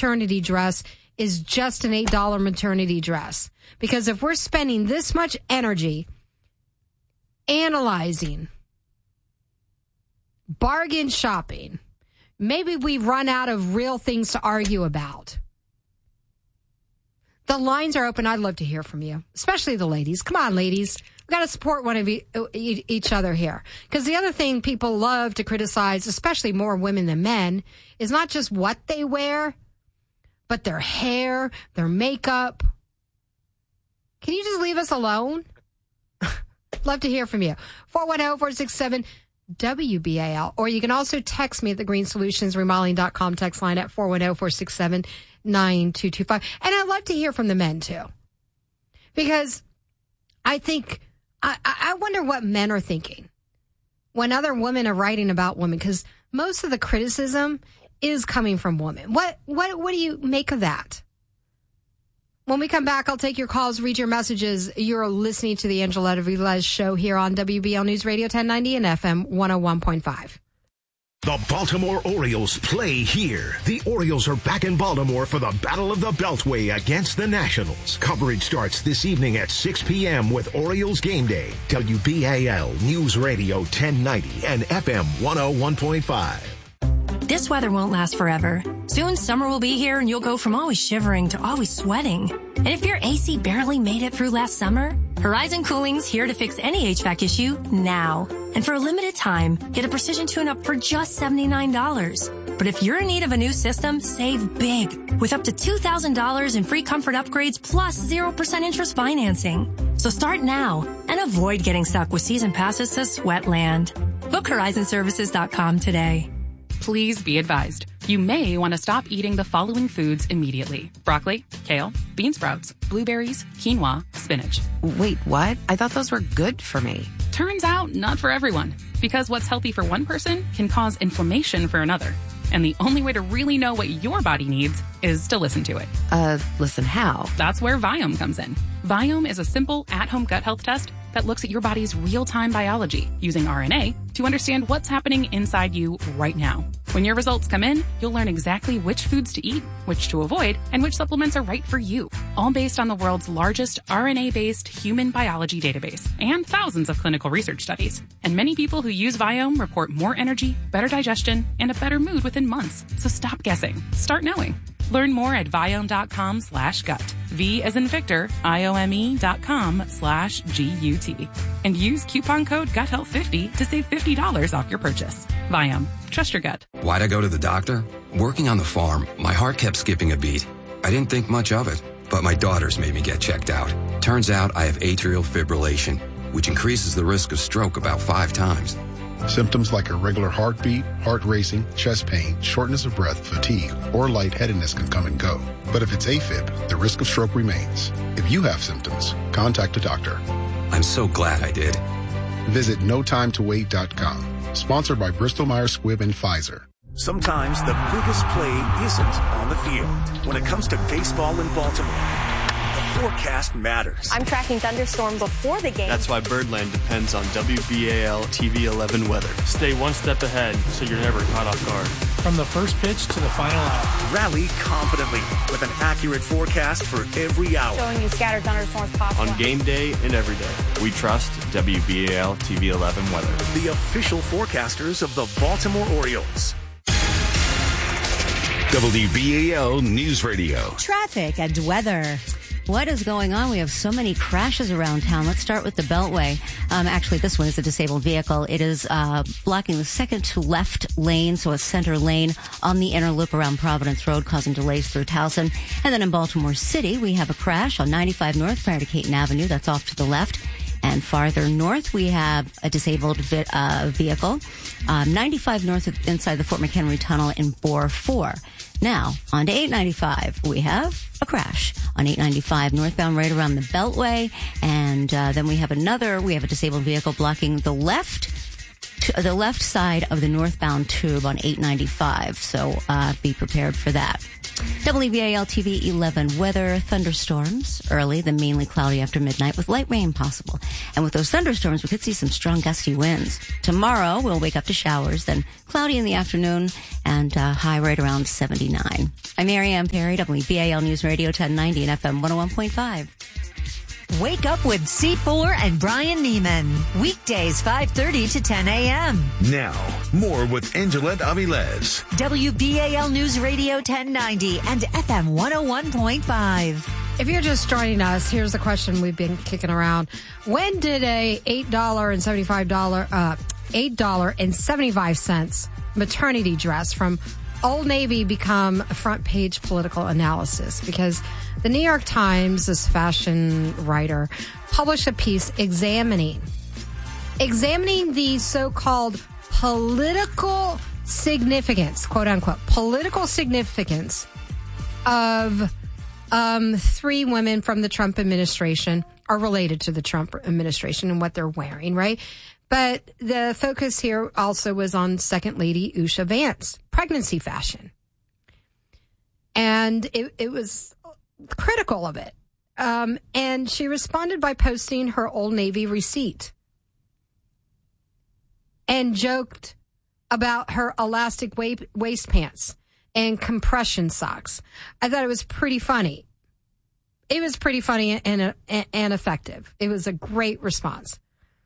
maternity dress is just an $8 maternity dress. Because if we're spending this much energy analyzing, bargain shopping, maybe we've run out of real things to argue about. The lines are open. I'd love to hear from you, especially the ladies. Come on, ladies. We've got to support one of each other here. Because the other thing people love to criticize, especially more women than men, is not just what they wear, but their hair, their makeup. Can you just leave us alone? Love to hear from you. 410-467-WBAL. Or you can also text me at the greensolutionsremodeling.com text line at 410-467-9225. And I'd love to hear from the men, too. Because I think, I wonder what men are thinking when other women are writing about women. Because most of the criticism is coming from women. What do you make of that? When we come back, I'll take your calls, read your messages. You're listening to the Angela Velez Show here on WBL News Radio 1090 and FM 101.5. The Baltimore Orioles play here. The Orioles are back in Baltimore for the Battle of the Beltway against the Nationals. Coverage starts this evening at 6 p.m. with Orioles Game Day. WBAL News Radio 1090 and FM 101.5. This weather won't last forever. Soon summer will be here and you'll go from always shivering to always sweating. And if your AC barely made it through last summer, Horizon Cooling's here to fix any HVAC issue now. And for a limited time, get a precision tune-up for just $79. But if you're in need of a new system, save big with up to $2,000 in free comfort upgrades plus 0% interest financing. So start now and avoid getting stuck with season passes to Sweatland. Book HorizonServices.com today. Please be advised. You may want to stop eating the following foods immediately. Broccoli, kale, bean sprouts, blueberries, quinoa, spinach. Wait, what? I thought those were good for me. Turns out, not for everyone. Because what's healthy for one person can cause inflammation for another. And the only way to really know what your body needs is to listen to it. Listen how? That's where Viome comes in. Viome is a simple at-home gut health test that looks at your body's real-time biology using RNA to understand what's happening inside you right now. When your results come in, you'll learn exactly which foods to eat, which to avoid, and which supplements are right for you. All based on the world's largest RNA-based human biology database and thousands of clinical research studies. And many people who use Viome report more energy, better digestion, and a better mood within months. So stop guessing. Start knowing. Learn more at Viome.com/gut. V as in Victor, IOME.com/GUT. And use coupon code GUTHEALTH50 to save $50 off your purchase. Viome. Trust your gut. Why'd I go to the doctor? Working on the farm, my heart kept skipping a beat. I didn't think much of it, but my daughters made me get checked out. Turns out I have atrial fibrillation, which increases the risk of stroke about 5 times. Symptoms like irregular heartbeat, heart racing, chest pain, shortness of breath, fatigue, or lightheadedness can come and go. But if it's AFib, the risk of stroke remains. If you have symptoms, contact a doctor. I'm so glad I did. Visit NoTimeToWait.com. Sponsored by Bristol-Myers Squibb and Pfizer. Sometimes the biggest play isn't on the field. When it comes to baseball in Baltimore, the forecast matters. I'm tracking thunderstorm before the game. That's why Birdland depends on WBAL TV 11 weather. Stay one step ahead so you're never caught off guard. From the first pitch to the final out. Rally confidently with an accurate forecast for every hour. Showing you scattered thunderstorms possible. On game day and every day, we trust WBAL TV 11 weather. The official forecasters of the Baltimore Orioles. WBAL News Radio. Traffic and weather. What is going on? We have so many crashes around town. Let's start with the Beltway. Actually, this one is a disabled vehicle. It is blocking the second to left lane, so a center lane on the inner loop around Providence Road, causing delays through Towson. And then in Baltimore City, we have a crash on 95 North prior to Caton Avenue. That's off to the left. And farther north, we have a disabled vehicle. 95 north inside the Fort McHenry Tunnel in Bore 4. Now, on to 895, we have a crash on 895 northbound right around the Beltway. And then we have a disabled vehicle blocking the left side of the northbound tube on 895. So be prepared for that. WBAL TV 11 weather, thunderstorms early, then mainly cloudy after midnight with light rain possible. And with those thunderstorms, we could see some strong gusty winds. Tomorrow, we'll wake up to showers, then cloudy in the afternoon and high right around 79. I'm Marianne Perry, WBAL News Radio 1090 and FM 101.5. Wake up with C4 and Brian Neiman. Weekdays 5:30 to 10 a.m. Now, more with Angela Avilés. WBAL News Radio 1090 and FM 101.5. If you're just joining us, here's the question we've been kicking around. When did a $8.75 maternity dress from Old Navy become a front page political analysis? Because the New York Times, this fashion writer, published a piece examining the so-called political significance, quote unquote, political significance of three women from the Trump administration are related to the Trump administration and what they're wearing, right? But the focus here also was on Second Lady Usha Vance, pregnancy fashion. And it was critical of it. And she responded by posting her Old Navy receipt and joked about her elastic waist pants and compression socks. I thought it was pretty funny. It was pretty funny and effective. It was a great response.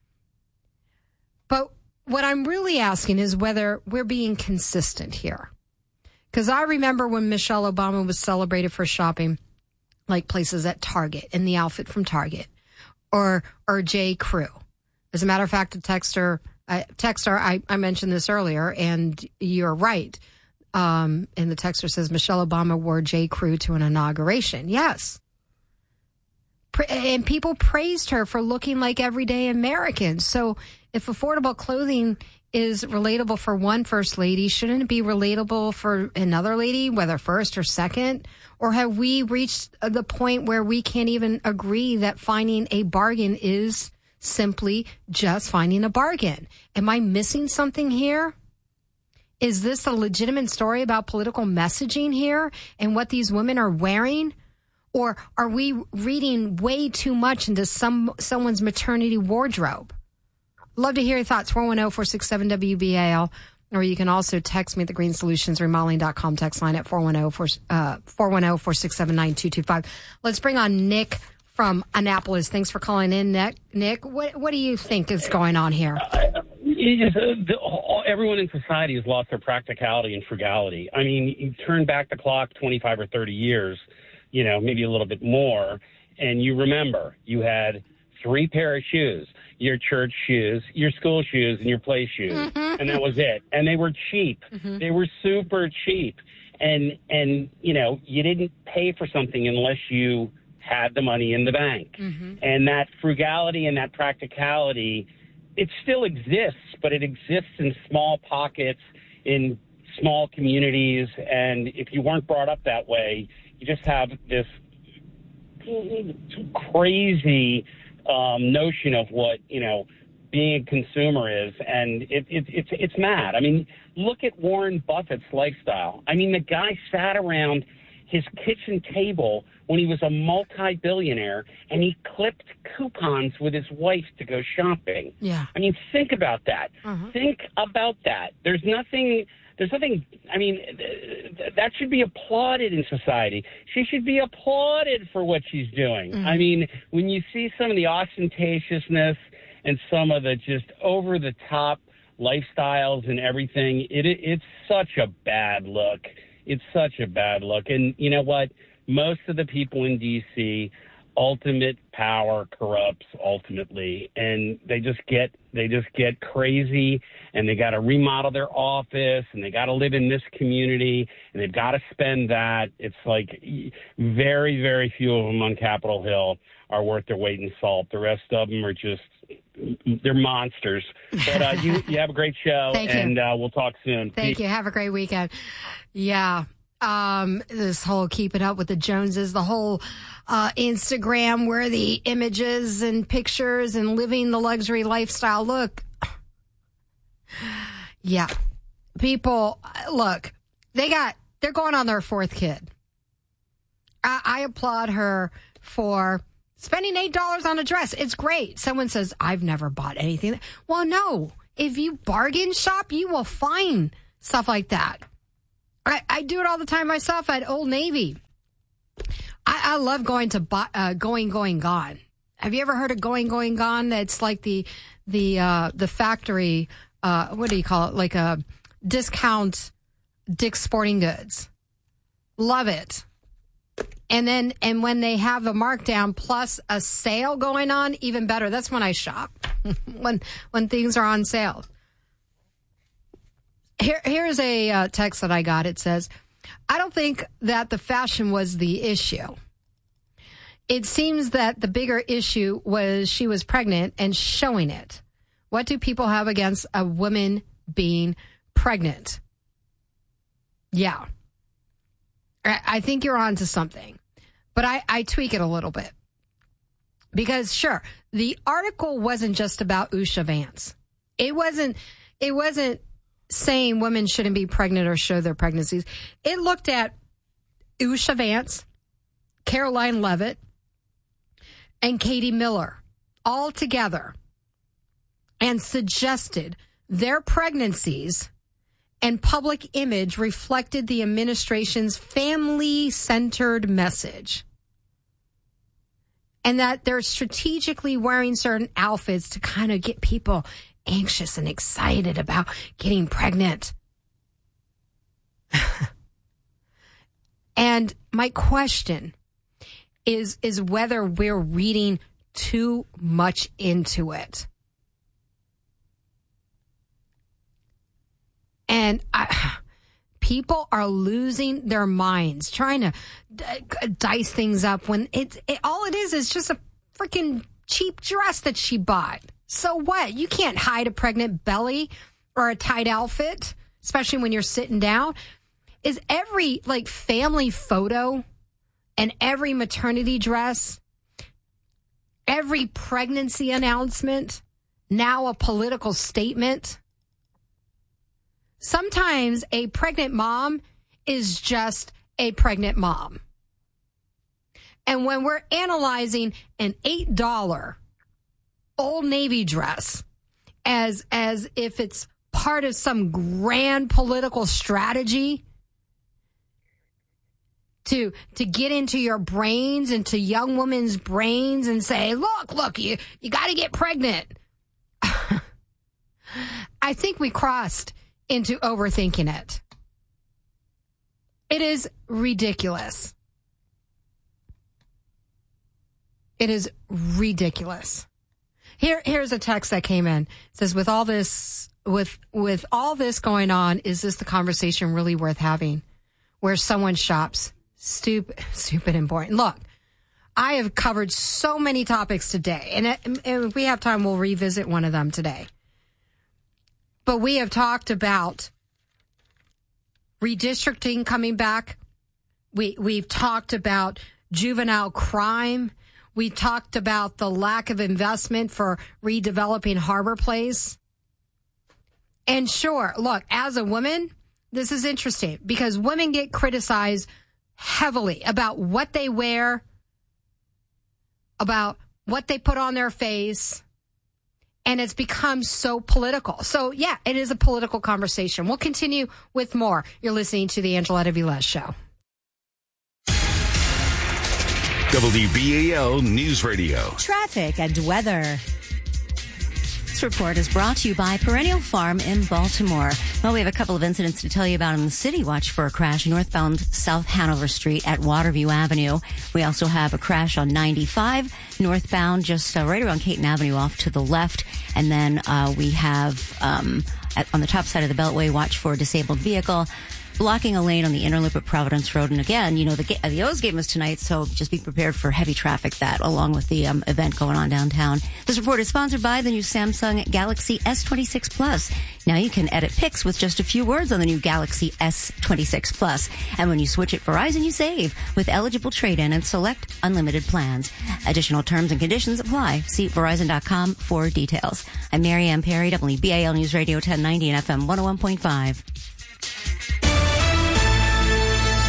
But what I'm really asking is whether we're being consistent here. Because I remember when Michelle Obama was celebrated for shopping like places at Target in the outfit from Target or J. Crew. As a matter of fact, a texter, I mentioned this earlier, and you're right. And the texter says Michelle Obama wore J. Crew to an inauguration. Yes. And people praised her for looking like everyday Americans. So if affordable clothing is relatable for one first lady, shouldn't it be relatable for another lady, whether first or second? Or have we reached the point where we can't even agree that finding a bargain is simply just finding a bargain? Am I missing something here? Is this a legitimate story about political messaging here and what these women are wearing? Or are we reading way too much into someone's maternity wardrobe? Love to hear your thoughts. 410-467-WBAL. Or you can also text me at the greensolutionsremodeling.com text line at 410-467-9225. Let's bring on Nick from Annapolis. Thanks for calling in, Nick. What do you think is going on here? Everyone in society has lost their practicality and frugality. I mean, you turn back the clock 25 or 30 years, maybe a little bit more, and you remember you had 3 pair of shoes, your church shoes, your school shoes, and your play shoes. Mm-hmm. And that was it. And they were cheap. Mm-hmm. They were super cheap. And you didn't pay for something unless you had the money in the bank. Mm-hmm. And that frugality and that practicality, it still exists, but it exists in small pockets, in small communities. And if you weren't brought up that way, you just have this crazy notion of what, being a consumer is. And it's mad. I mean, look at Warren Buffett's lifestyle. I mean, the guy sat around his kitchen table when he was a multi-billionaire, and he clipped coupons with his wife to go shopping. Yeah. I mean, think about that. Uh-huh. Think about that. There's nothing, I mean, that should be applauded in society. She should be applauded for what she's doing. Mm-hmm. I mean, when you see some of the ostentatiousness and some of the just over-the-top lifestyles and everything, it's such a bad look. It's such a bad look. And you know what? Most of the people in D.C., ultimate power corrupts ultimately, and they just get crazy, and they got to remodel their office, and they got to live in this community, and they've got to spend that. It's like very, very few of them on Capitol Hill are worth their weight in salt. The rest of them are just, they're monsters. But you have a great show, and we'll talk soon. Thank you. Have a great weekend. Yeah. This whole keeping up with the Joneses, the whole Instagram where the images and pictures and living the luxury lifestyle. Look, yeah, people, look, they're going on their 4th kid. I applaud her for spending $8 on a dress. It's great. Someone says, I've never bought anything. Well, no. If you bargain shop, you will find stuff like that. I do it all the time myself at Old Navy. I love going to Going Gone. Have you ever heard of Going Gone? That's like the factory. What do you call it? Like a discount Dick's Sporting Goods. Love it. And when they have a markdown plus a sale going on, even better. That's when I shop. when things are on sale. Here's a text that I got. It says, I don't think that the fashion was the issue. It seems that the bigger issue was she was pregnant and showing it. What do people have against a woman being pregnant? Yeah. I think you're on to something. But I tweak it a little bit. Because, sure, the article wasn't just about Usha Vance. It wasn't saying women shouldn't be pregnant or show their pregnancies. It looked at Usha Vance, Caroline Levitt, and Katie Miller all together and suggested their pregnancies and public image reflected the administration's family-centered message. And that they're strategically wearing certain outfits to kind of get people anxious and excited about getting pregnant. And my question is whether we're reading too much into it. And people are losing their minds trying to dice things up when all it is just a freaking cheap dress that she bought. So what? You can't hide a pregnant belly or a tight outfit, especially when you're sitting down. Is every family photo and every maternity dress, every pregnancy announcement now a political statement? Sometimes a pregnant mom is just a pregnant mom. And when we're analyzing an $8 Old Navy dress as if it's part of some grand political strategy to get into your brains, into young women's brains and say, look, you got to get pregnant. I think we crossed into overthinking it. It is ridiculous. It is ridiculous. Here's a text that came in. It says, with all this going on, is this the conversation really worth having? Where someone shops? Stupid and boring. Look, I have covered so many topics today, and if we have time, we'll revisit one of them today. But we have talked about redistricting coming back. We've talked about juvenile crime. We talked about the lack of investment for redeveloping Harbor Place. And sure, look, as a woman, this is interesting because women get criticized heavily about what they wear, about what they put on their face. And it's become so political. So, yeah, it is a political conversation. We'll continue with more. You're listening to the Angeletta Vilez Show. WBAL News Radio. Traffic and weather. This report is brought to you by Perennial Farm in Baltimore. Well, we have a couple of incidents to tell you about in the city. Watch for a crash northbound South Hanover Street at Waterview Avenue. We also have a crash on 95 northbound, just right around Caton Avenue off to the left. And then we have on the top side of the Beltway, watch for a disabled vehicle blocking a lane on the inner loop at Providence Road. And again, the O's game is tonight, so just be prepared for heavy traffic along with the event going on downtown. This report is sponsored by the new Samsung Galaxy S26 Plus. Now you can edit pics with just a few words on the new Galaxy S26 Plus. And when you switch at Verizon, you save with eligible trade-in and select unlimited plans. Additional terms and conditions apply. See Verizon.com for details. I'm Mary Ann Perry, WBAL News Radio 1090 and FM 101.5.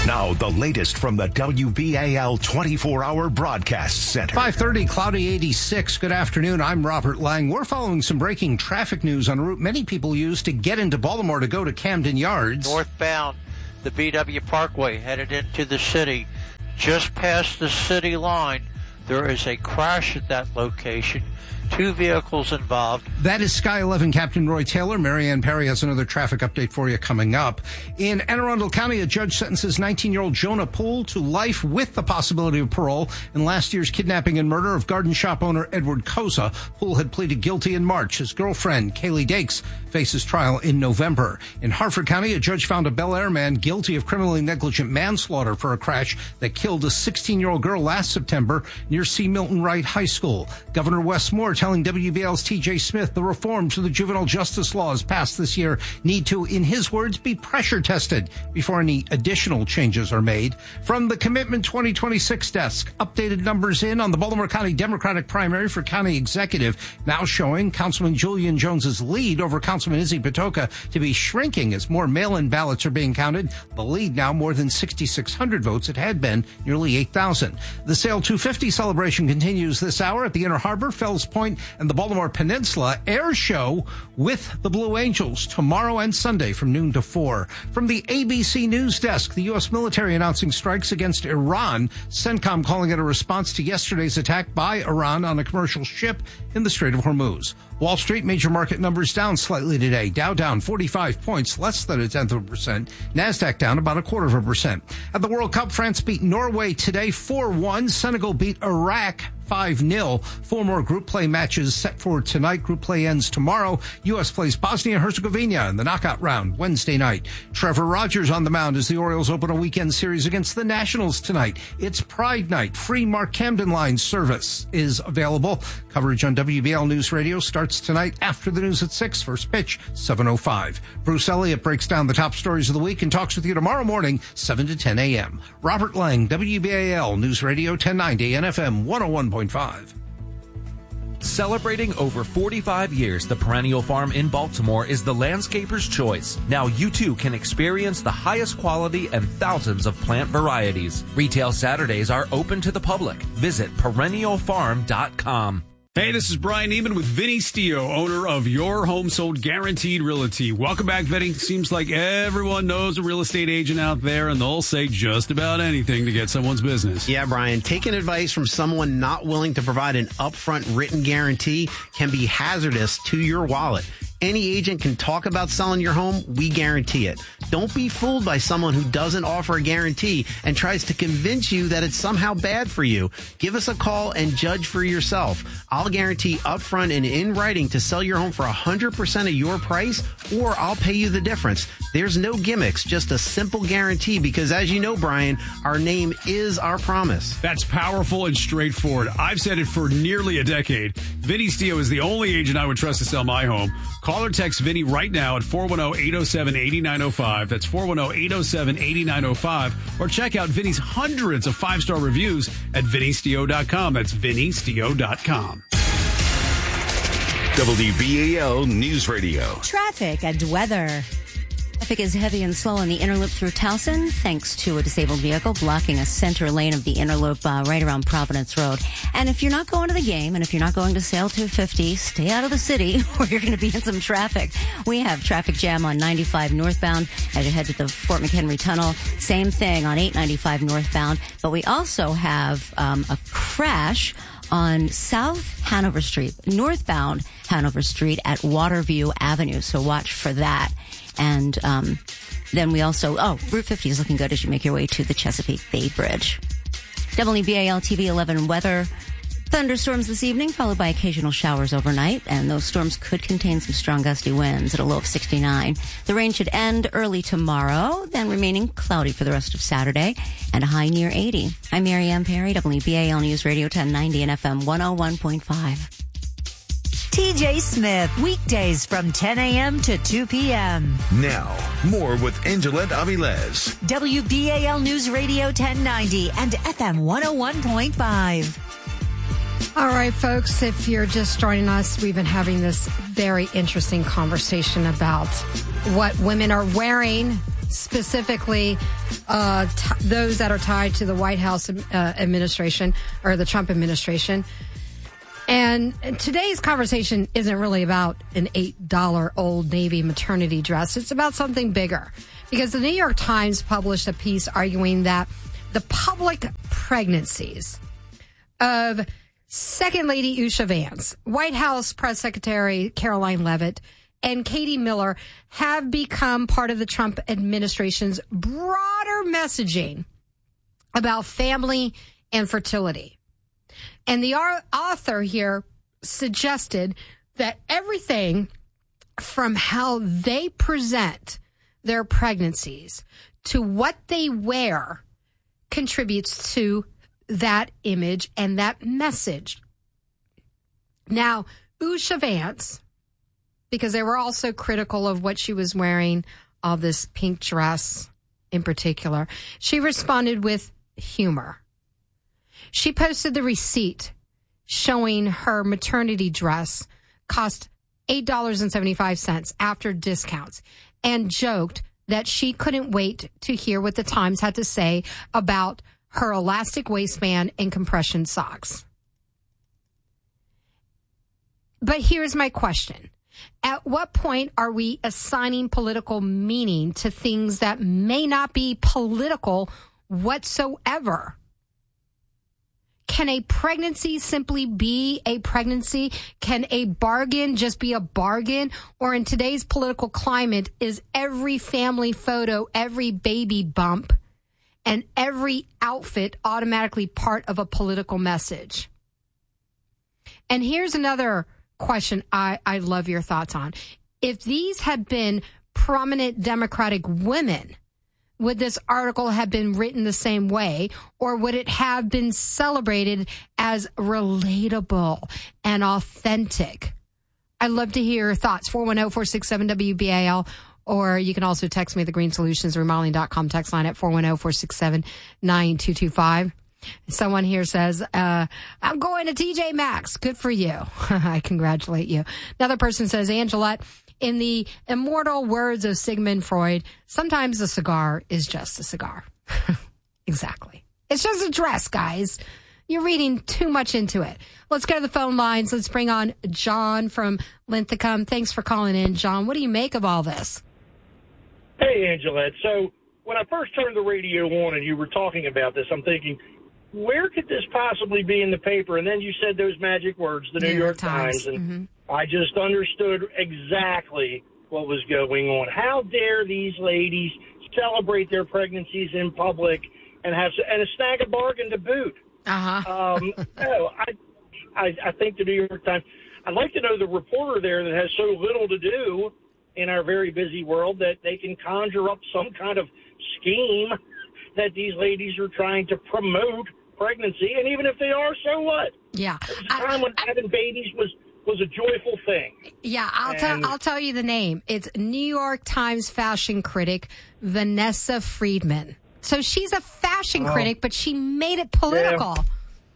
Now, the latest from the WBAL 24-hour broadcast center. 5:30, cloudy 86. Good afternoon. I'm Robert Lang. We're following some breaking traffic news on a route many people use to get into Baltimore to go to Camden Yards. Northbound, the BW Parkway, headed into the city. Just past the city line, there is a crash at that location. 2 vehicles involved. That is Sky 11 Captain Roy Taylor. Marianne Perry has another traffic update for you coming up. In Anne Arundel County, a judge sentences 19-year-old Jonah Poole to life with the possibility of parole in last year's kidnapping and murder of garden shop owner Edward Koza. Poole had pleaded guilty in March. His girlfriend, Kaylee Dakes, faces trial in November. In Harford County, a judge found a Bel Air man guilty of criminally negligent manslaughter for a crash that killed a 16-year-old girl last September near C. Milton Wright High School. Governor Wes Moore telling WBL's TJ Smith the reforms to the juvenile justice laws passed this year need to, in his words, be pressure tested before any additional changes are made. From the Commitment 2026 desk, updated numbers in on the Baltimore County Democratic primary for county executive, now showing Councilman Julian Jones's lead over Councilman Izzy Patoka to be shrinking as more mail-in ballots are being counted. The lead now more than 6,600 votes. It had been nearly 8,000. The Sail 250 celebration continues this hour at the Inner Harbor, Fells Point, and the Baltimore Peninsula. Air show with the Blue Angels tomorrow and Sunday from noon to 4. From the ABC News Desk, the U.S. military announcing strikes against Iran. CENTCOM calling it a response to yesterday's attack by Iran on a commercial ship in the Strait of Hormuz. Wall Street major market numbers down slightly today. Dow down 45 points, less than 0.1%. NASDAQ down about 0.25%. At the World Cup, France beat Norway today 4-1. Senegal beat Iraq 5-0. 4 more group play matches set for tonight. Group play ends tomorrow. U.S. plays Bosnia-Herzegovina in the knockout round Wednesday night. Trevor Rogers on the mound as the Orioles open a weekend series against the Nationals tonight. It's Pride Night. Free Mark Camden line service is available. Coverage on WBL News Radio starts tonight after the news at 6. First pitch, 7:05. Bruce Elliott breaks down the top stories of the week and talks with you tomorrow morning, 7 to 10 a.m. Robert Lang, WBAL News Radio 1090 and FM 101.5. Celebrating over 45 years, the Perennial Farm in Baltimore is the landscaper's choice. Now you too can experience the highest quality and thousands of plant varieties. Retail Saturdays are open to the public. Visit perennialfarm.com. Hey, this is Brian Neiman with Vinny Stio, owner of Your Home Sold Guaranteed Realty. Welcome back, Vinny. Seems like everyone knows a real estate agent out there, and they'll say just about anything to get someone's business. Yeah, Brian, taking advice from someone not willing to provide an upfront written guarantee can be hazardous to your wallet. Any agent can talk about selling your home. We guarantee it. Don't be fooled by someone who doesn't offer a guarantee and tries to convince you that it's somehow bad for you. Give us a call and judge for yourself. I'll guarantee upfront and in writing to sell your home for 100% of your price, or I'll pay you the difference. There's no gimmicks, just a simple guarantee because, as you know, Brian, our name is our promise. That's powerful and straightforward. I've said it for nearly a decade. Vinny Stio is the only agent I would trust to sell my home. Call or text Vinny right now at 410-807-8905. That's 410-807-8905. Or check out Vinny's hundreds of 5-star reviews at vinnystio.com. That's vinnystio.com. WBAL News Radio. Traffic and weather. Traffic is heavy and slow on the inner loop through Towson, thanks to a disabled vehicle blocking a center lane of the inner loop right around Providence Road. And if you're not going to the game, and if you're not going to Sail 250, stay out of the city, or you're going to be in some traffic. We have traffic jam on 95 northbound as you head to the Fort McHenry Tunnel. Same thing on 895 northbound. But we also have a crash on South Hanover Street, northbound Hanover Street at Waterview Avenue. So watch for that. And then we also, Route 50 is looking good as you make your way to the Chesapeake Bay Bridge. WBAL TV 11 weather. Thunderstorms this evening, followed by occasional showers overnight, and those storms could contain some strong gusty winds at a low of 69. The rain should end early tomorrow, then remaining cloudy for the rest of Saturday, and a high near 80. I'm Marianne Perry, WBAL News Radio 1090 and FM 101.5. TJ Smith, weekdays from 10 a.m. to 2 p.m. Now, more with Angelette Avilés. WBAL News Radio 1090 and FM 101.5. All right, folks, if you're just joining us, we've been having this very interesting conversation about what women are wearing specifically those that are tied to the White House administration or the Trump administration. And today's conversation isn't really about an $8 Old Navy maternity dress. It's about something bigger, because the New York Times published a piece arguing that the public pregnancies of Second Lady Usha Vance, White House Press Secretary Caroline Leavitt, and Katie Miller have become part of the Trump administration's broader messaging about family and fertility. And the author here suggested that everything from how they present their pregnancies to what they wear contributes to that image and that message. Now, Usha Vance, because they were also critical of what she was wearing, all this pink dress in particular, she responded with humor. She posted the receipt showing her maternity dress cost $8.75 after discounts, and joked that she couldn't wait to hear what the Times had to say about her elastic waistband and compression socks. But here's my question. At what point are we assigning political meaning to things that may not be political whatsoever? Can a pregnancy simply be a pregnancy? Can a bargain just be a bargain? Or in today's political climate, is every family photo, every baby bump, and every outfit automatically part of a political message? And here's another question I'd love your thoughts on. If these had been prominent Democratic women, would this article have been written the same way, or would it have been celebrated as relatable and authentic? I'd love to hear your thoughts. 410-467-WBAL, or you can also text me at the Green Solutions Remodeling.com text line at 410-467-9225. Someone here says, I'm going to TJ Maxx. Good for you. I congratulate you. Another person says, Angelette, in the immortal words of Sigmund Freud, sometimes a cigar is just a cigar. Exactly. It's just a dress, guys. You're reading too much into it. Let's go to the phone lines. Let's bring on John from Linthicum. Thanks for calling in, John. What do you make of all this? Hey, Angelette. So when I first turned the radio on and you were talking about this, I'm thinking, where could this possibly be in the paper? And then you said those magic words, the New York Times. And I just understood exactly what was going on. How dare these ladies celebrate their pregnancies in public and snag a bargain to boot? No, I think the New York Times, I'd like to know the reporter there that has so little to do in our very busy world that they can conjure up some kind of scheme that these ladies are trying to promote pregnancy. And even if they are, so what? Yeah. There was a time when having babies was a joyful thing. Yeah, I'll tell you the name. It's New York Times fashion critic Vanessa Friedman. So she's a fashion critic, but she made it political. Yeah.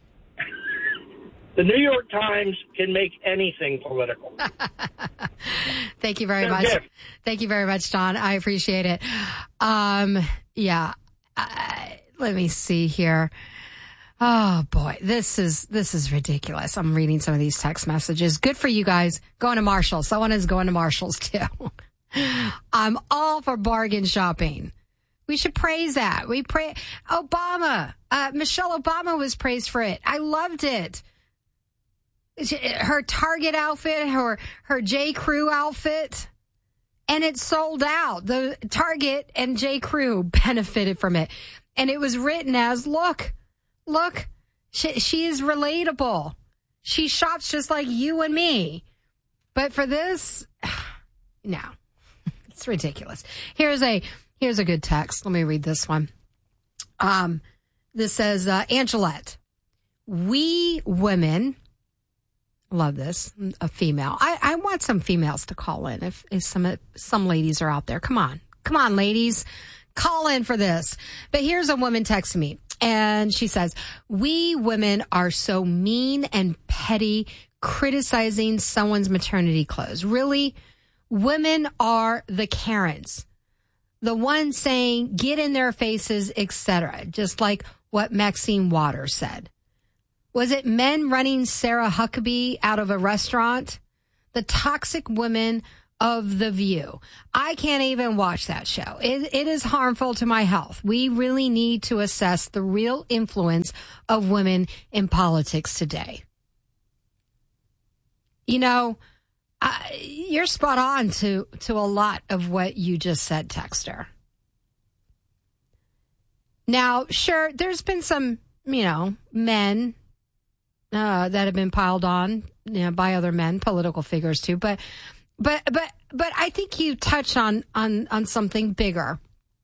The New York Times can make anything political. Thank you very much. Thank you very much, John. I appreciate it. Let me see here. Oh boy, this is ridiculous. I'm reading some of these text messages. Good for you guys going to Marshall's. Someone is going to Marshall's too. I'm all for bargain shopping. We should praise that. We praise Obama. Michelle Obama was praised for it. I loved it. Her Target outfit, her J. Crew outfit, and it sold out. The Target and J. Crew benefited from it. And it was written as, look, she is relatable. She shops just like you and me. But for this, no, it's ridiculous. Here's a good text. Let me read this one. This says, Angelette, we women, love this, a female. I want some females to call in if some ladies are out there. Come on, ladies. Call in for this. But here's a woman texting me, and she says, we women are so mean and petty criticizing someone's maternity clothes. Really? Women are the Karens. the ones saying, get in their faces, etc., just like what Maxine Waters said. Was it men running Sarah Huckabee out of a restaurant? The toxic women of The View. I can't even watch that show. It is harmful to my health. We really need to assess the real influence of women in politics today. You know, you're spot on to a lot of what you just said, Texter. Now, sure, there's been some, men that have been piled on, by other men, political figures too. But I think you touch on something bigger.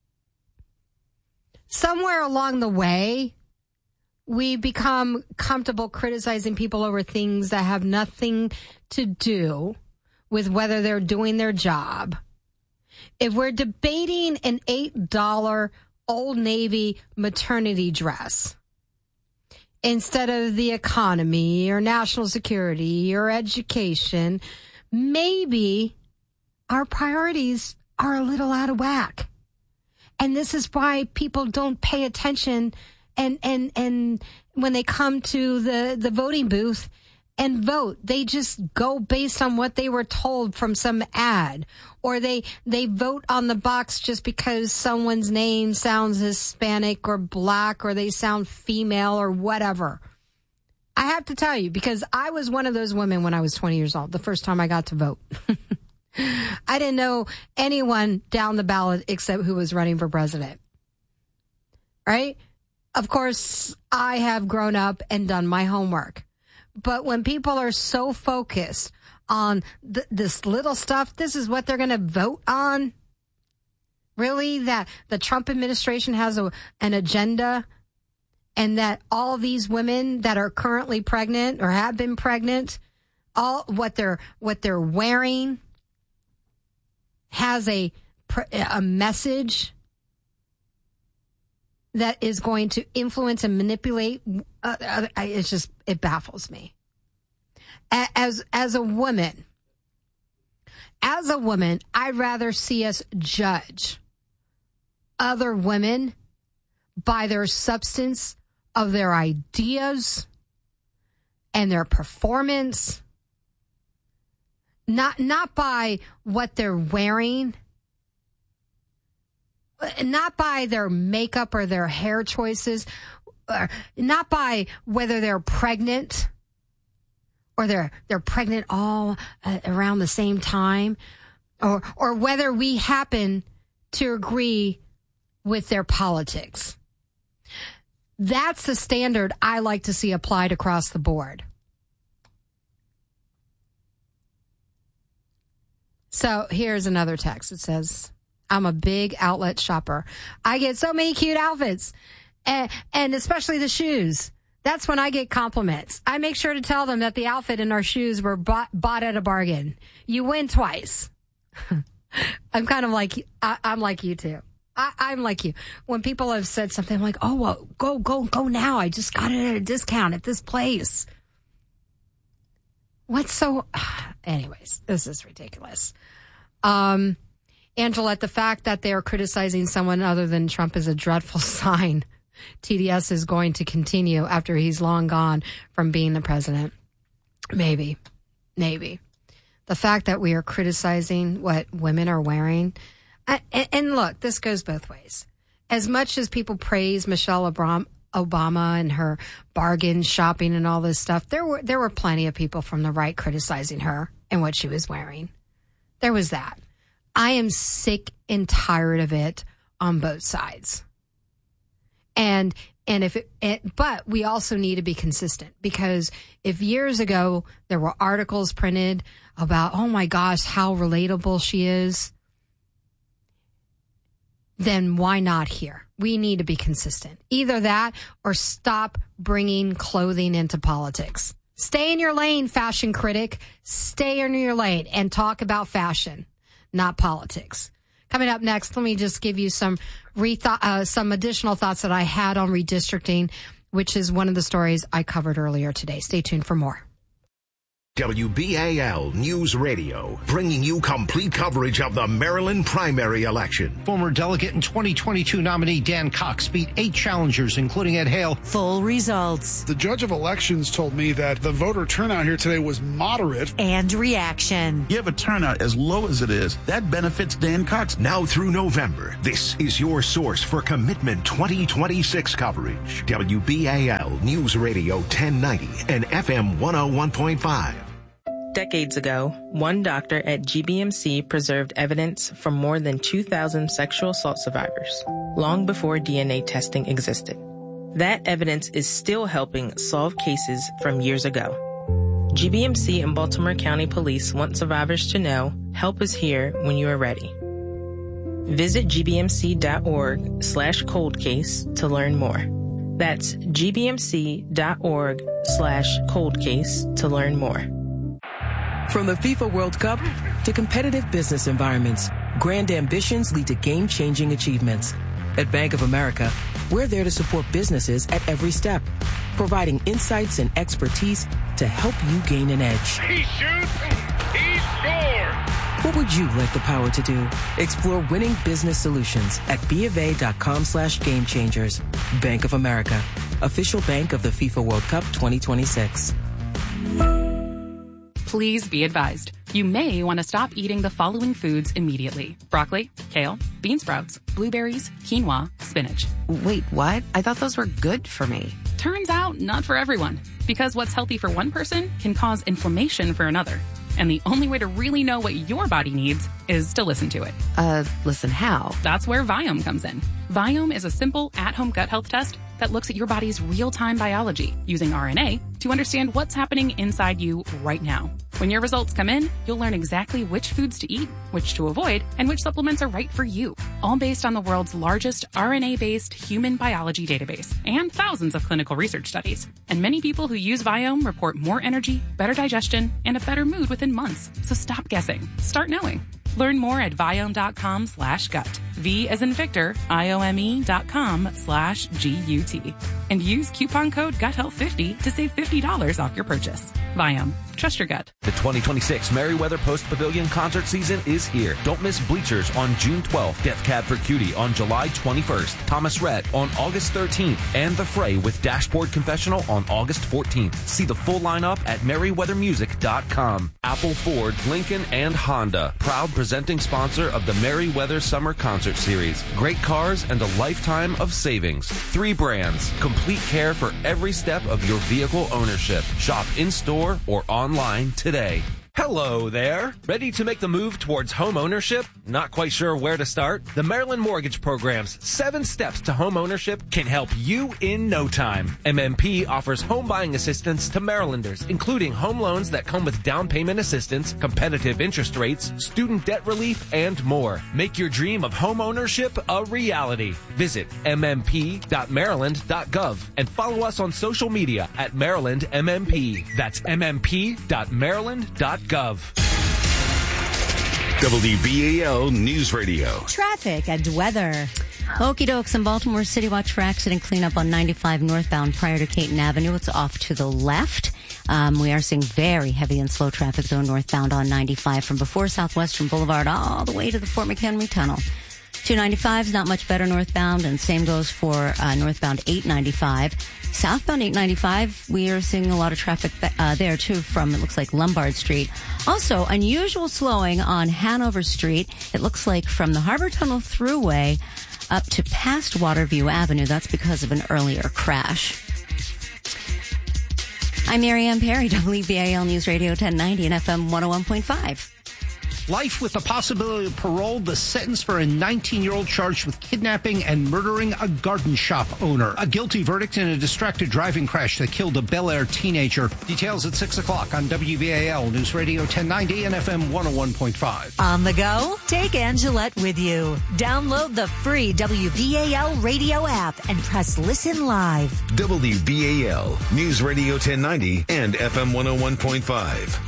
Somewhere along the way, we become comfortable criticizing people over things that have nothing to do with whether they're doing their job. If we're debating an $8 Old Navy maternity dress instead of the economy or national security or education, maybe our priorities are a little out of whack. And this is why people don't pay attention and when they come to the voting booth and vote, they just go based on what they were told from some ad, or they vote on the box just because someone's name sounds Hispanic or black, or they sound female or whatever. I have to tell you, because I was one of those women when I was 20 years old, the first time I got to vote. I didn't know anyone down the ballot except who was running for president. Right? Of course, I have grown up and done my homework. But when people are so focused on this little stuff, this is what they're going to vote on? Really? That the Trump administration has an agenda, and that all these women that are currently pregnant or have been pregnant, all what they're wearing has a message that is going to influence and manipulate. It baffles me. As a woman, I'd rather see us judge other women by their substance of their ideas and their performance, not by what they're wearing, not by their makeup or their hair choices, not by whether they're pregnant or they're pregnant all around the same time, or whether we happen to agree with their politics. That's the standard I like to see applied across the board. So here's another text. It says, I'm a big outlet shopper. I get so many cute outfits, and especially the shoes. That's when I get compliments. I make sure to tell them that the outfit and our shoes were bought at a bargain. You win twice. I'm kind of like, I'm like you too. I'm like you. When people have said something, I'm like, oh, well, go now. I just got it at a discount at this place. What's so... Anyways, this is ridiculous. Angelette, the fact that they are criticizing someone other than Trump is a dreadful sign. TDS is going to continue after he's long gone from being the president. Maybe. The fact that we are criticizing what women are wearing... And look, this goes both ways. As much as people praise Michelle Obama and her bargain shopping and all this stuff, there were plenty of people from the right criticizing her and what she was wearing. There was that. I am sick and tired of it on both sides. But we also need to be consistent, because if years ago there were articles printed about, oh my gosh, how relatable she is, then why not here? We need to be consistent. Either that or stop bringing clothing into politics. Stay in your lane, fashion critic. Stay in your lane and talk about fashion, not politics. Coming up next, let me just give you some additional thoughts that I had on redistricting, which is one of the stories I covered earlier today. Stay tuned for more. WBAL News Radio, bringing you complete coverage of the Maryland primary election. Former delegate and 2022 nominee Dan Cox beat 8 challengers, including Ed Hale. Full results. The judge of elections told me that the voter turnout here today was moderate. And reaction. You have a turnout as low as it is. That benefits Dan Cox. Now through November, this is your source for Commitment 2026 coverage. WBAL News Radio 1090 and FM 101.5. Decades ago, one doctor at GBMC preserved evidence from more than 2,000 sexual assault survivors, long before DNA testing existed. That evidence is still helping solve cases from years ago. GBMC and Baltimore County Police want survivors to know help is here when you are ready. Visit gbmc.org/coldcase to learn more. That's gbmc.org/coldcase to learn more. From the FIFA World Cup to competitive business environments, grand ambitions lead to game-changing achievements. At Bank of America, we're there to support businesses at every step, providing insights and expertise to help you gain an edge. He shoots, he scores! What would you like the power to do? Explore winning business solutions at BofA.com/gamechangers. Bank of America, official bank of the FIFA World Cup 2026. Please be advised. You may want to stop eating the following foods immediately. Broccoli, kale, bean sprouts, blueberries, quinoa, spinach. Wait, what? I thought those were good for me. Turns out, not for everyone. Because what's healthy for one person can cause inflammation for another. And the only way to really know what your body needs is to listen to it. Listen how? That's where Viome comes in. Viome is a simple at-home gut health test that looks at your body's real-time biology using RNA to understand what's happening inside you right now. When your results come in, you'll learn exactly which foods to eat, which to avoid, and which supplements are right for you. All based on the world's largest RNA-based human biology database and thousands of clinical research studies. And many people who use Viome report more energy, better digestion, and a better mood within months. So stop guessing. Start knowing. Learn more at Viome.com/gut. V as in Victor, IOME.com/GUT. And use coupon code GUTHEALTH50 to save $50 off your purchase. Viome. Trust your gut. The 2026 Merriweather Post Pavilion concert season is here. Don't miss Bleachers on June 12th, Death Cab for Cutie on July 21st, Thomas Rhett on August 13th, and The Fray with Dashboard Confessional on August 14th. See the full lineup at merriweathermusic.com. Apple, Ford, Lincoln, and Honda, proud presenting sponsor of the Merriweather Summer Concert Series. Great cars and a lifetime of savings. 3 brands, complete care for every step of your vehicle ownership. Shop in-store or online today. Hello there. Ready to make the move towards home ownership? Not quite sure where to start? The Maryland Mortgage Program's 7 steps to home ownership can help you in no time. MMP offers home buying assistance to Marylanders, including home loans that come with down payment assistance, competitive interest rates, student debt relief, and more. Make your dream of home ownership a reality. Visit mmp.maryland.gov and follow us on social media at Maryland MMP. That's mmp.maryland.gov. WBAL News Radio. Traffic and weather. Okie doke, some Baltimore City watch for accident cleanup on 95 northbound prior to Caton Avenue. It's off to the left. We are seeing very heavy and slow traffic, though, northbound on 95 from before Southwestern Boulevard all the way to the Fort McHenry Tunnel. 295 is not much better northbound, and same goes for northbound 895. Southbound 895, we are seeing a lot of traffic there, too, from, it looks like, Lombard Street. Also, unusual slowing on Hanover Street. It looks like from the Harbor Tunnel Thruway up to past Waterview Avenue. That's because of an earlier crash. I'm Marianne Perry, WBAL News Radio 1090 and FM 101.5. Life with the possibility of parole, the sentence for a 19-year-old charged with kidnapping and murdering a garden shop owner. A guilty verdict in a distracted driving crash that killed a Bel Air teenager. Details at 6 o'clock on WBAL News Radio 1090 and FM 101.5. On the go? Take Angelette with you. Download the free WBAL radio app and press Listen Live. WBAL News Radio 1090 and FM 101.5.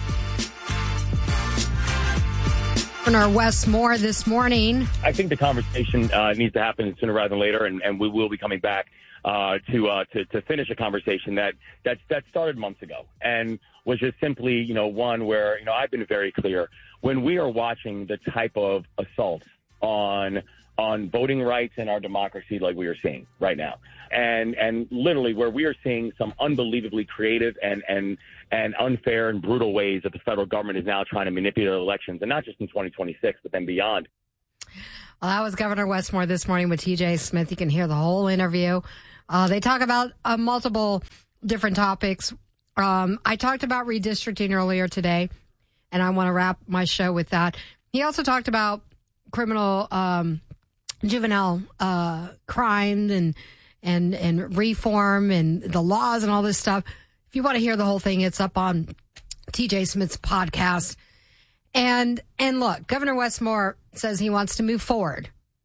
Governor Wes Moore this morning. I think the conversation needs to happen sooner rather than later, and we will be coming back to finish a conversation that started months ago and was just simply, one where, I've been very clear. When we are watching the type of assaults on voting rights and our democracy like we are seeing right now, and literally where we are seeing some unbelievably creative and unfair and brutal ways that the federal government is now trying to manipulate elections, and not just in 2026, but then beyond. Well, that was Governor Westmore this morning with TJ Smith. You can hear the whole interview. They talk about multiple different topics. I talked about redistricting earlier today, and I want to wrap my show with that. He also talked about criminal juvenile crime and reform and the laws and all this stuff. If you want to hear the whole thing, it's up on TJ Smith's podcast. And look, Governor Westmore says he wants to move forward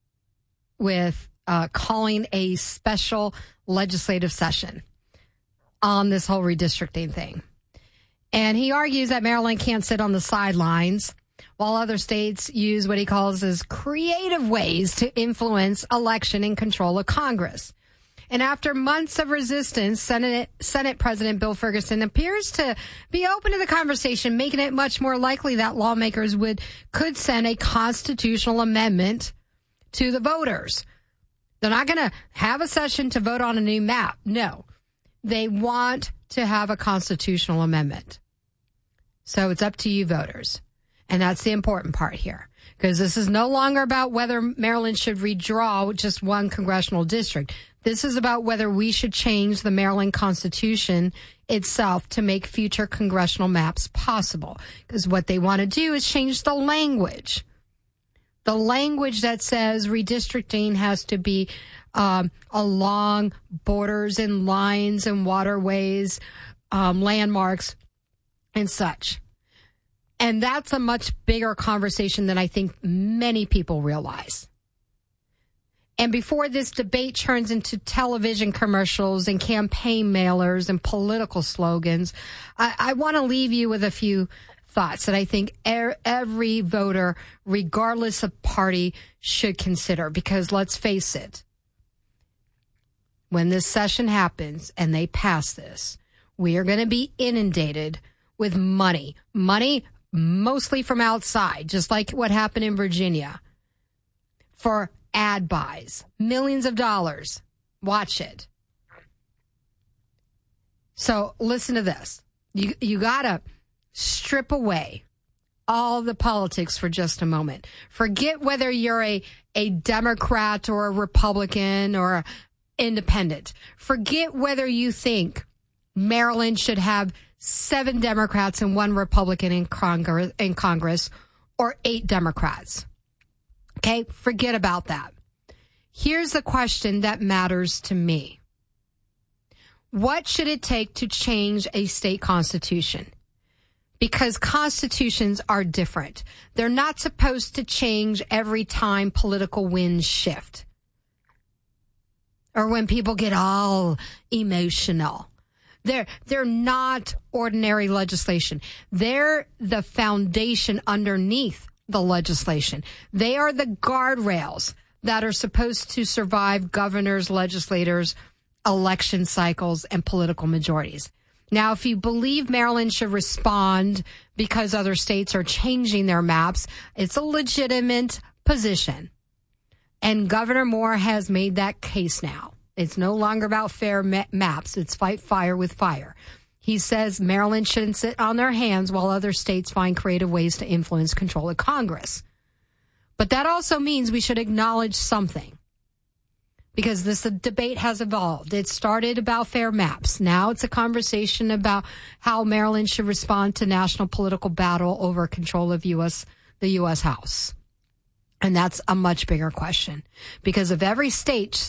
with calling a special legislative session on this whole redistricting thing. And he argues that Maryland can't sit on the sidelines while other states use what he calls as creative ways to influence election and control of Congress. And after months of resistance, Senate President Bill Ferguson appears to be open to the conversation, making it much more likely that lawmakers could send a constitutional amendment to the voters. They're not going to have a session to vote on a new map. No, they want to have a constitutional amendment. So it's up to you voters. And that's the important part here, because this is no longer about whether Maryland should redraw just one congressional district. This is about whether we should change the Maryland Constitution itself to make future congressional maps possible. Because what they want to do is change the language. The language that says redistricting has to be along borders and lines and waterways, landmarks, and such. And that's a much bigger conversation than I think many people realize. And before this debate turns into television commercials and campaign mailers and political slogans, I want to leave you with a few thoughts that I think every voter, regardless of party, should consider. Because let's face it, when this session happens and they pass this, we are going to be inundated with money mostly from outside, just like what happened in Virginia, for ad buys, millions of dollars. Watch it. So listen to this. You got to strip away all the politics for just a moment. Forget whether you're a Democrat or a Republican or independent. Forget whether you think Maryland should have 7 Democrats and 1 Republican in Congress or 8 Democrats. Okay, forget about that. Here's the question that matters to me. What should it take to change a state constitution? Because constitutions are different. They're not supposed to change every time political winds shift or when people get all emotional. They're not ordinary legislation. They're the foundation underneath the legislation. They are the guardrails that are supposed to survive governors, legislators, election cycles, and political majorities. Now, if you believe Maryland should respond because other states are changing their maps, it's a legitimate position. And Governor Moore has made that case now. It's no longer about fair maps. It's fight fire with fire. He says Maryland shouldn't sit on their hands while other states find creative ways to influence control of Congress. But that also means we should acknowledge something, because this debate has evolved. It started about fair maps. Now it's a conversation about how Maryland should respond to national political battle over control of the U.S. House. And that's a much bigger question, because if every state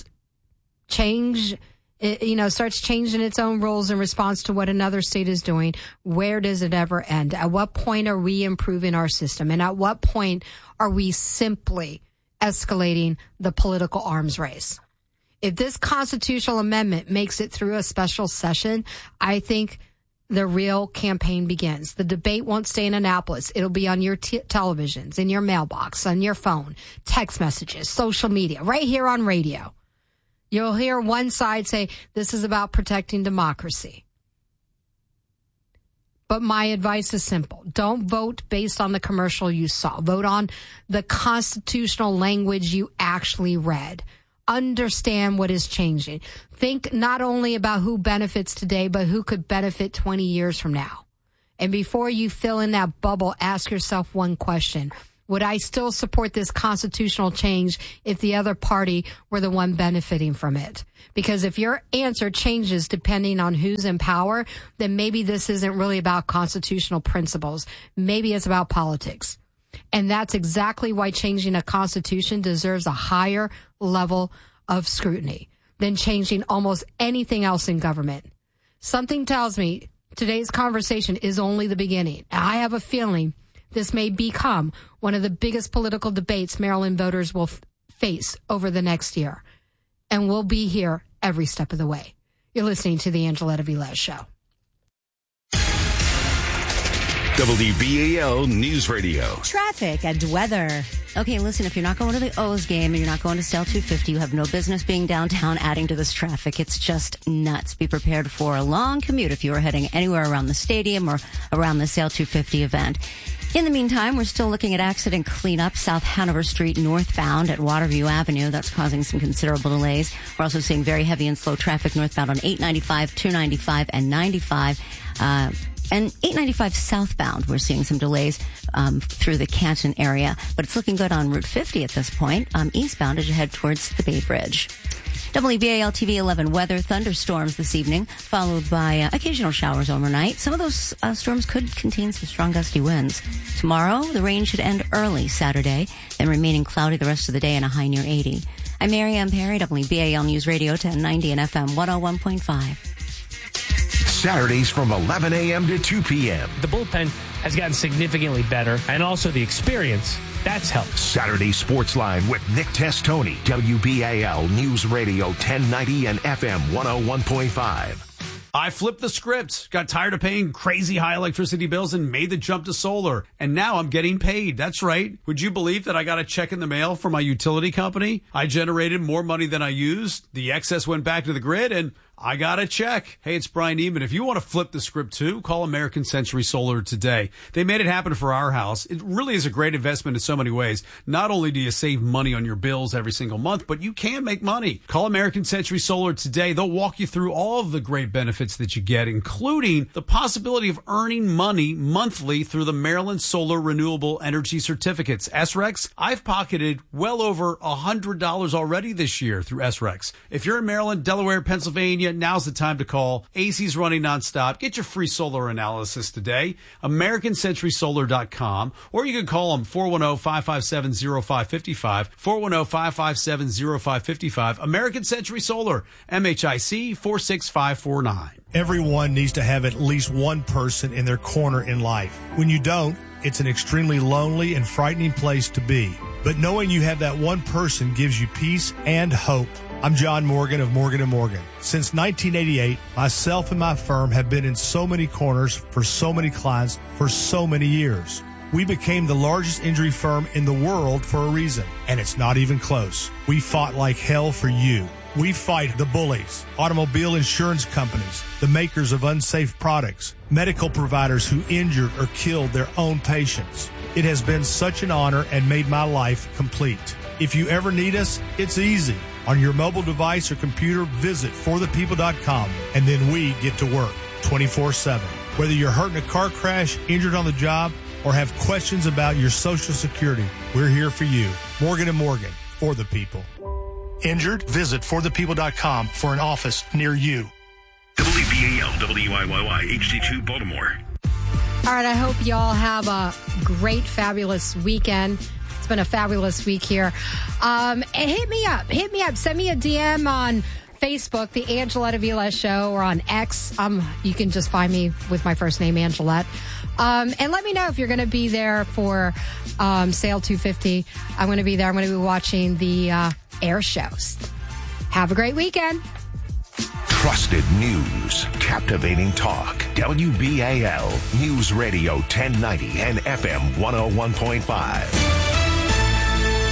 starts changing its own rules in response to what another state is doing, where does it ever end? At what point are we improving our system? And at what point are we simply escalating the political arms race? If this constitutional amendment makes it through a special session, I think the real campaign begins. The debate won't stay in Annapolis. It'll be on your televisions, in your mailbox, on your phone, text messages, social media, right here on radio. You'll hear one side say, this is about protecting democracy. But my advice is simple. Don't vote based on the commercial you saw. Vote on the constitutional language you actually read. Understand what is changing. Think not only about who benefits today, but who could benefit 20 years from now. And before you fill in that bubble, ask yourself one question. Would I still support this constitutional change if the other party were the one benefiting from it? Because if your answer changes depending on who's in power, then maybe this isn't really about constitutional principles. Maybe it's about politics. And that's exactly why changing a constitution deserves a higher level of scrutiny than changing almost anything else in government. Something tells me today's conversation is only the beginning. I have a feeling this may become one of the biggest political debates Maryland voters will face over the next year. And we'll be here every step of the way. You're listening to the Angeletta Velez Show. WBAL News Radio. Traffic and weather. Okay, listen, if you're not going to the O's game and you're not going to Sale 250, you have no business being downtown adding to this traffic. It's just nuts. Be prepared for a long commute if you are heading anywhere around the stadium or around the Sale 250 event. In the meantime, we're still looking at accident cleanup South Hanover Street northbound at Waterview Avenue. That's causing some considerable delays. We're also seeing very heavy and slow traffic northbound on 895, 295, and 95. And 895 southbound, we're seeing some delays through the Canton area. But it's looking good on Route 50 at this point, eastbound as you head towards the Bay Bridge. WBAL TV 11 weather, thunderstorms this evening, followed by occasional showers overnight. Some of those storms could contain some strong gusty winds. Tomorrow, the rain should end early Saturday, then remaining cloudy the rest of the day and a high near 80. I'm Marianne Perry, WBAL News Radio 1090 and FM 101.5. Saturdays from 11 a.m. to 2 p.m. The bullpen has gotten significantly better, and also the experience. That's helped. Saturday Sports Line with Nick Testoni, WBAL News Radio 1090 and FM 101.5. I flipped the script, got tired of paying crazy high electricity bills and made the jump to solar. And now I'm getting paid. That's right. Would you believe that I got a check in the mail from my utility company? I generated more money than I used. The excess went back to the grid and I got a check. Hey, it's Brian Eman. If you want to flip the script too, call American Century Solar today. They made it happen for our house. It really is a great investment in so many ways. Not only do you save money on your bills every single month, but you can make money. Call American Century Solar today. They'll walk you through all of the great benefits that you get, including the possibility of earning money monthly through the Maryland Solar Renewable Energy Certificates. SRECs, I've pocketed well over $100 already this year through SRECs. If you're in Maryland, Delaware, Pennsylvania, now's the time to call. AC's running nonstop. Get your free solar analysis today. AmericanCenturySolar.com. Or you can call them 410-557-0555. 410-557-0555. American Century Solar. MHIC 46549. Everyone needs to have at least one person in their corner in life. When you don't, it's an extremely lonely and frightening place to be. But knowing you have that one person gives you peace and hope. I'm John Morgan of Morgan & Morgan. Since 1988, myself and my firm have been in so many corners for so many clients for so many years. We became the largest injury firm in the world for a reason, and it's not even close. We fought like hell for you. We fight the bullies, automobile insurance companies, the makers of unsafe products, medical providers who injured or killed their own patients. It has been such an honor and made my life complete. If you ever need us, it's easy. On your mobile device or computer, visit forthepeople.com, and then we get to work 24/7. Whether you're hurt in a car crash, injured on the job, or have questions about your Social Security, we're here for you. Morgan & Morgan, for the people. Injured? Visit forthepeople.com for an office near you. WBAL, WIYY, HD2 Baltimore. All right, I hope y'all have a great, fabulous weekend. It's been a fabulous week here. Hit me up. Send me a DM on Facebook, The Angeletta Velez Show, or on X. You can just find me with my first name, Angelette. And let me know if you're going to be there for Sale 250. I'm going to be there. I'm going to be watching the air shows. Have a great weekend. Trusted news, captivating talk. WBAL News Radio 1090 and FM 101.5.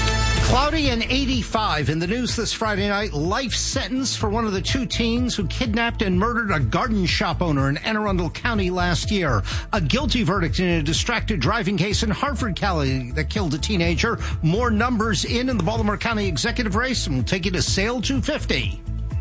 Cloudy and 85 in the news this Friday night. Life sentence for one of the two teens who kidnapped and murdered a garden shop owner in Anne Arundel County last year. A guilty verdict in a distracted driving case in Harford County that killed a teenager. More numbers in the Baltimore County executive race, and we'll take you to Sale 250.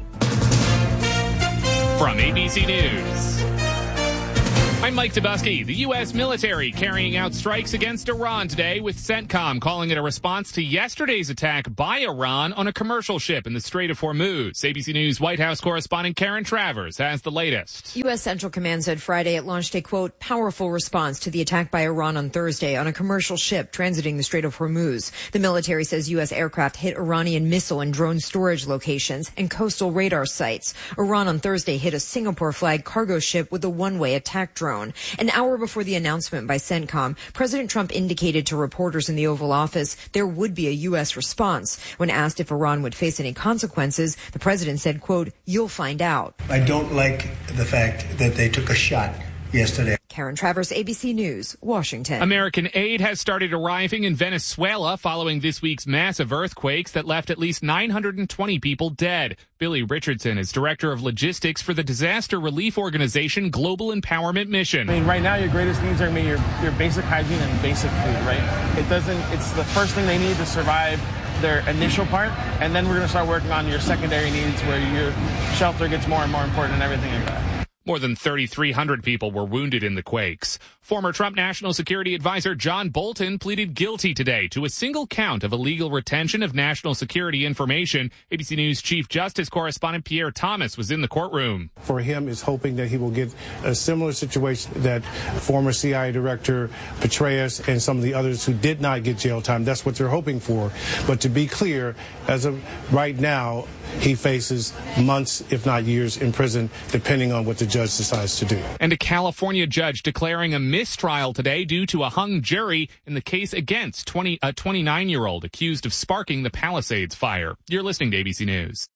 From ABC News, I'm Mike Tobuski. The U.S. military carrying out strikes against Iran today, with CENTCOM calling it a response to yesterday's attack by Iran on a commercial ship in the Strait of Hormuz. ABC News White House correspondent Karen Travers has the latest. U.S. Central Command said Friday it launched a, quote, powerful response to the attack by Iran on Thursday on a commercial ship transiting the Strait of Hormuz. The military says U.S. aircraft hit Iranian missile and drone storage locations and coastal radar sites. Iran on Thursday hit a Singapore-flagged cargo ship with a one-way attack drone. An hour before the announcement by CENTCOM, President Trump indicated to reporters in the Oval Office there would be a U.S. response. When asked if Iran would face any consequences, the president said, quote, you'll find out. I don't like the fact that they took a shot yesterday. Karen Travers, ABC News, Washington. American aid has started arriving in Venezuela following this week's massive earthquakes that left at least 920 people dead. Billy Richardson is director of logistics for the disaster relief organization Global Empowerment Mission. I mean, right now your greatest needs are your basic hygiene and basic food, right? It's the first thing they need to survive their initial part, and then we're going to start working on your secondary needs where your shelter gets more and more important and everything like that. More than 3,300 people were wounded in the quakes. Former Trump National Security Advisor John Bolton pleaded guilty today to a single count of illegal retention of national security information. ABC News Chief Justice correspondent Pierre Thomas was in the courtroom. For him is hoping that he will get a similar situation that former CIA Director Petraeus and some of the others who did not get jail time. That's what they're hoping for. But to be clear, as of right now, he faces months, if not years, in prison, depending on what the judge decides to do. And a California judge declaring a mistrial today due to a hung jury in the case against a 29-year-old accused of sparking the Palisades fire. You're listening to ABC News.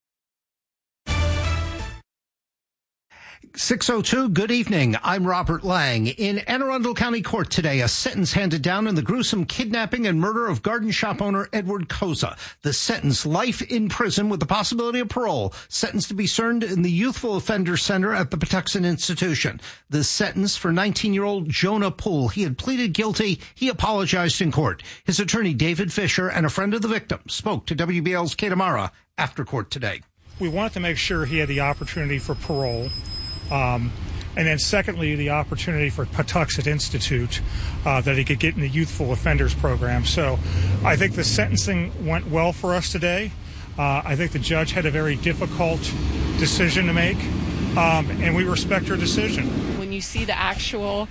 6:02, good evening. I'm Robert Lang. In Anne Arundel County Court today, a sentence handed down in the gruesome kidnapping and murder of garden shop owner Edward Koza. The sentence, life in prison with the possibility of parole, sentenced to be served in the Youthful Offender Center at the Patuxent Institution. The sentence for 19-year-old Jonah Poole. He had pleaded guilty. He apologized in court. His attorney, David Fisher, and a friend of the victim spoke to WBL's Kate Amara after court today. We wanted to make sure he had the opportunity for parole. And then secondly, the opportunity for Patuxent Institute that he could get in the Youthful Offenders Program. So I think the sentencing went well for us today. I think the judge had a very difficult decision to make, and we respect her decision. When you see the actual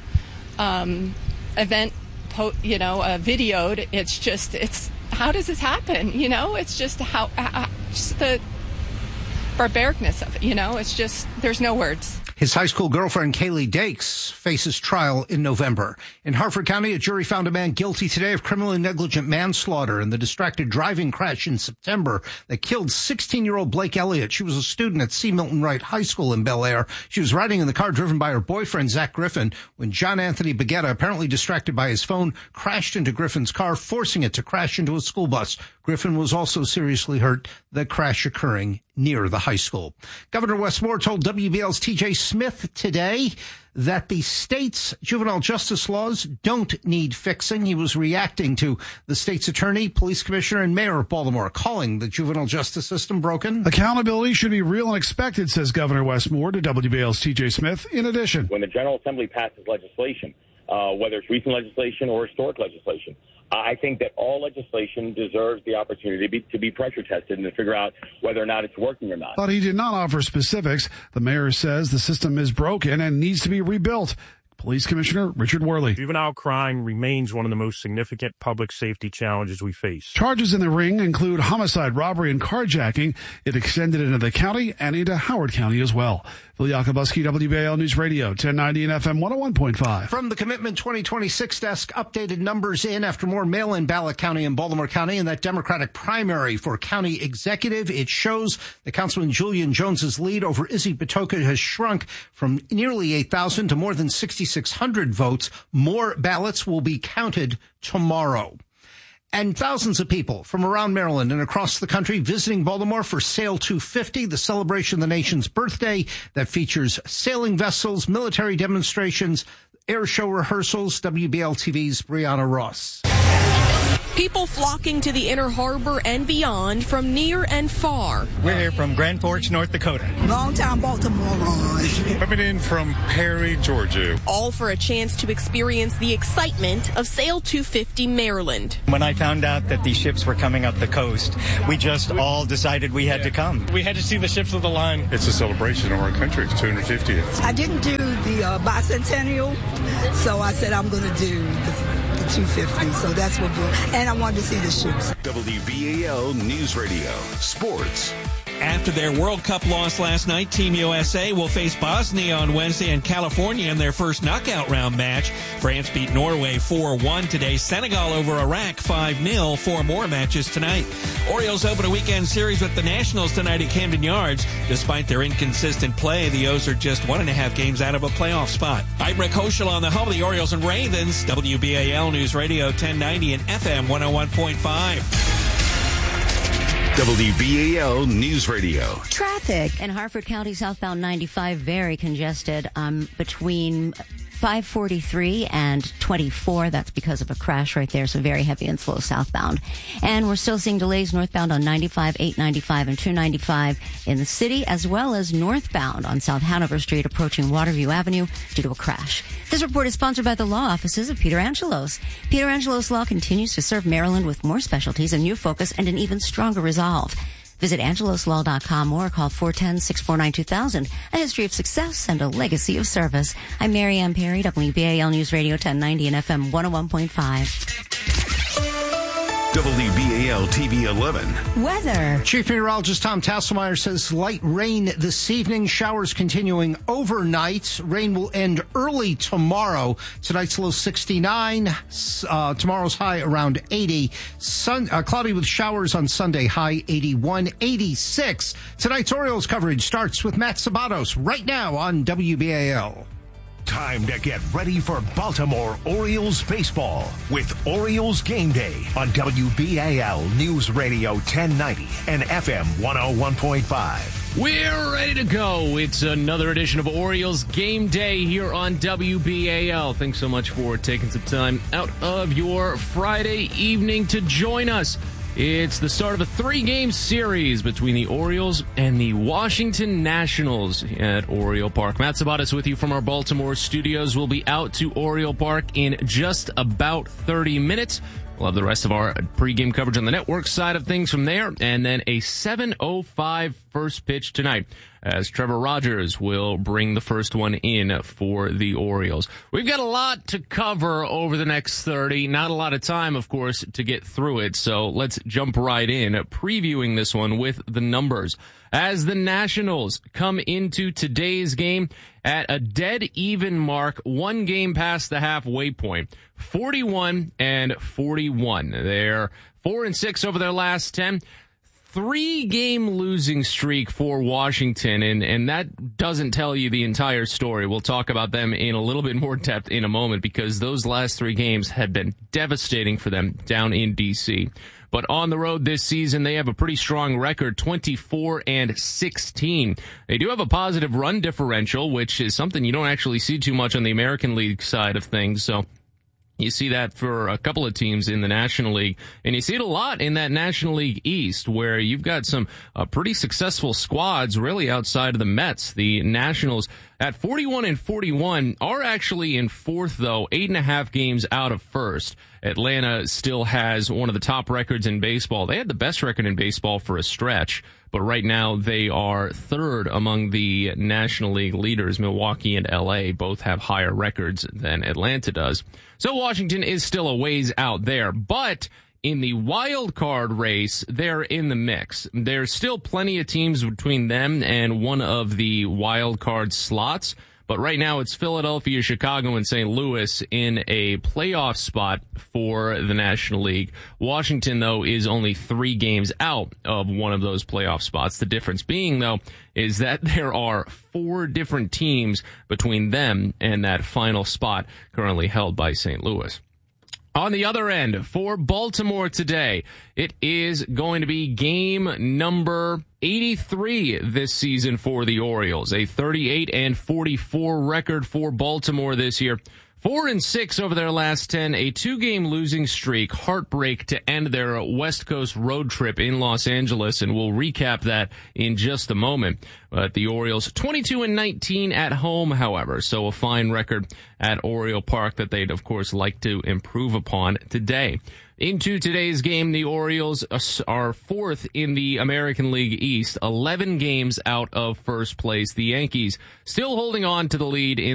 event, videoed, it's how does this happen? It's just just the barbaricness of it. It's just, there's no words. His high school girlfriend, Kaylee Dakes, faces trial in November. In Harford County, a jury found a man guilty today of criminally negligent manslaughter in the distracted driving crash in September that killed 16-year-old Blake Elliott. She was a student at C. Milton Wright High School in Bel Air. She was riding in the car driven by her boyfriend, Zach Griffin, when John Anthony Baguetta, apparently distracted by his phone, crashed into Griffin's car, forcing it to crash into a school bus. Griffin was also seriously hurt, the crash occurring near the high school. Governor Wes Moore told WBL's TJ Smith today that the state's juvenile justice laws don't need fixing. He was reacting to the state's attorney, police commissioner, and mayor of Baltimore calling the juvenile justice system broken. Accountability should be real and expected, says Governor Wes Moore to WBL's TJ Smith. In addition, when the General Assembly passes legislation, whether it's recent legislation or historic legislation, I think that all legislation deserves the opportunity to be pressure tested and to figure out whether or not it's working or not. But he did not offer specifics. The mayor says the system is broken and needs to be rebuilt. Police Commissioner Richard Worley. Juvenile crime remains one of the most significant public safety challenges we face. Charges in the ring include homicide, robbery, and carjacking. It extended into the county and into Howard County as well. Phil Yakubuski, WBAL News Radio, 1090 and FM 101.5. From the Commitment 2026 desk, updated numbers in after more mail-in ballot counting in Baltimore County in that Democratic primary for county executive. It shows that Councilman Julian Jones's lead over Izzy Batoka has shrunk from nearly 8,000 to more than 6,600 votes. More ballots will be counted tomorrow. And thousands of people from around Maryland and across the country visiting Baltimore for Sail 250, the celebration of the nation's birthday that features sailing vessels, military demonstrations, air show rehearsals. WBL TV's Brianna Ross. People flocking to the Inner Harbor and beyond from near and far. We're here from Grand Forks, North Dakota. Longtime Baltimore. Coming in from Perry, Georgia. All for a chance to experience the excitement of Sail 250 Maryland. When I found out that these ships were coming up the coast, we just all decided we had to come. We had to see the ships of the line. It's a celebration of our country's 250th. I didn't do the bicentennial, so I said I'm going to do the 250. So that's what we're, and I wanted to see the ships. WBAL News Radio. Sports. After their World Cup loss last night, Team USA will face Bosnia on Wednesday and California in their first knockout round match. France beat Norway 4-1 today. Senegal over Iraq 5-0. 4 more matches tonight. Orioles open a weekend series with the Nationals tonight at Camden Yards. Despite their inconsistent play, the O's are just 1.5 games out of a playoff spot. I'm Rick Hoschel on the home of the Orioles and Ravens. WBAL News Radio 1090 and FM 101.5. WBAL News Radio. Traffic in Harford County, southbound 95, very congested between 543 and 24. That's because of a crash right there, so very heavy and slow southbound. And we're still seeing delays northbound on 95, 895, and 295 in the city, as well as northbound on South Hanover Street approaching Waterview Avenue due to a crash. This report is sponsored by the law offices of Peter Angelos. Peter Angelos Law continues to serve Maryland with more specialties, a new focus, and an even stronger resolve. Visit angeloslaw.com or call 410-649-2000. A history of success and a legacy of service. I'm Mary Ann Perry, WBAL News Radio 1090 and FM 101.5. WBAL TV 11. Weather. Chief Meteorologist Tom Tasselmeyer says light rain this evening, showers continuing overnight. Rain will end early tomorrow. Tonight's low 69, tomorrow's high around 80. Cloudy with showers on Sunday, high 81, 86. Tonight's Orioles coverage starts with Matt Sabatos right now on WBAL. Time to get ready for Baltimore Orioles baseball with Orioles Game Day on WBAL News Radio 1090 and FM 101.5. We're ready to go. It's another edition of Orioles Game Day here on WBAL. Thanks so much for taking some time out of your Friday evening to join us. It's the start of a 3-game series between the Orioles and the Washington Nationals at Oriole Park. Matt Sabatos with you from our Baltimore studios. We'll be out to Oriole Park in just about 30 minutes. We'll have the rest of our pregame coverage on the network side of things from there, and then a 7:05 first pitch tonight as Trevor Rogers will bring the first one in for the Orioles. We've got a lot to cover over the next 30. Not a lot of time, of course, to get through it, so let's jump right in, previewing this one with the numbers. As the Nationals come into today's game at a dead even mark, 1 game past the halfway point, 41-41. They're 4-6 over their last 10. 3-game losing streak for Washington, and that doesn't tell you the entire story. We'll talk about them in a little bit more depth in a moment because those last 3 games have been devastating for them down in D.C. But on the road this season, they have a pretty strong record, 24-16. They do have a positive run differential, which is something you don't actually see too much on the American League side of things. So you see that for a couple of teams in the National League, and you see it a lot in that National League East, where you've got some pretty successful squads really outside of the Mets. The Nationals at 41-41 are actually in 4th, though, 8.5 games out of 1st. Atlanta still has one of the top records in baseball. They had the best record in baseball for a stretch, but right now they are 3rd among the National League leaders. Milwaukee and LA both have higher records than Atlanta does. So Washington is still a ways out there, but in the wild card race, they're in the mix. There's still plenty of teams between them and one of the wild card slots. But right now it's Philadelphia, Chicago, and St. Louis in a playoff spot for the National League. Washington, though, is only 3 games out of one of those playoff spots. The difference being, though, is that there are 4 different teams between them and that final spot currently held by St. Louis. On the other end, for Baltimore today, it is going to be game number 83 this season for the Orioles. A 38-44 record for Baltimore this year. 4-6 over their last 10, a 2-game losing streak, heartbreak to end their West Coast road trip in Los Angeles, and we'll recap that in just a moment. But the Orioles 22-19 at home, however, so a fine record at Oriole Park that they'd, of course, like to improve upon today. Into today's game, the Orioles are fourth in the American League East, 11 games out of first place. The Yankees still holding on to the lead in